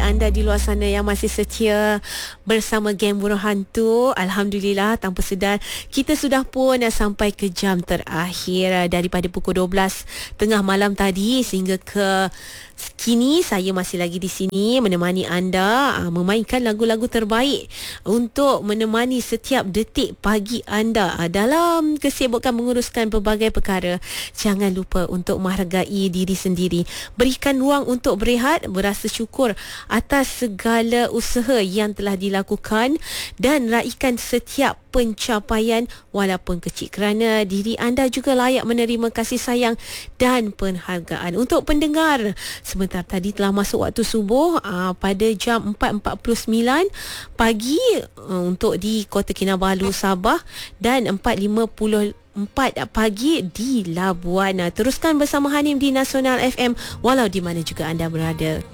anda di luar sana yang masih setia bersama geng Buruh Hantu. Alhamdulillah, tanpa sedar kita sudah pun sampai ke jam terakhir daripada pukul 12 tengah malam tadi sehingga ke kini. Saya masih lagi di sini menemani anda memainkan lagu-lagu terbaik untuk menemani setiap detik pagi anda dalam kesibukan menguruskan pelbagai perkara. Jangan lupa untuk menghargai diri sendiri, berikan ruang untuk berehat, berasa syukur atas segala usaha yang telah dilakukan dan raikan setiap pencapaian walaupun kecil, kerana diri anda juga layak menerima kasih sayang dan penghargaan. Untuk pendengar, sebentar tadi telah masuk waktu subuh pada jam 4.49 pagi untuk di Kota Kinabalu, Sabah, dan 4.54 pagi di Labuan. Teruskan bersama Hanim di Nasional FM walau di mana juga anda berada.